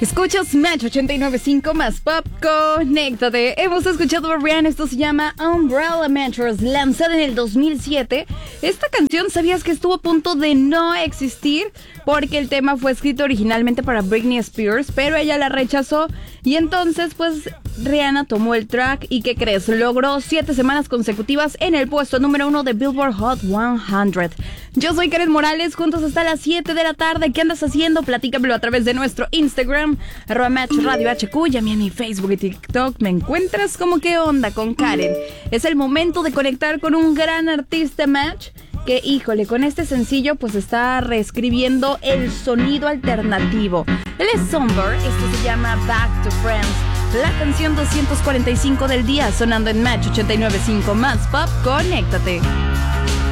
Escuchas Match 89.5 más Pop, conéctate. Hemos escuchado a Rihanna, esto se llama Umbrella Mattress, lanzada en el 2007. Esta canción, ¿sabías que estuvo a punto de no existir? Porque el tema fue escrito originalmente para Britney Spears, pero ella la rechazó. Y entonces, pues, Rihanna tomó el track y ¿qué crees? Logró 7 semanas consecutivas en el puesto número 1 de Billboard Hot 100. Yo soy Karen Morales, juntos hasta las 7 de la tarde. ¿Qué andas haciendo? Platícamelo a través de nuestro Instagram, @MatchRadioHQ, y a mí en mi Facebook y TikTok me encuentras como ¿Qué onda con Karen? Es el momento de conectar con un gran artista, Match, que, híjole, con este sencillo pues está reescribiendo el sonido alternativo. Él es Somber, esto se llama Back to Friends, la canción 245 del día, sonando en Match 89.5 más Pop, conéctate.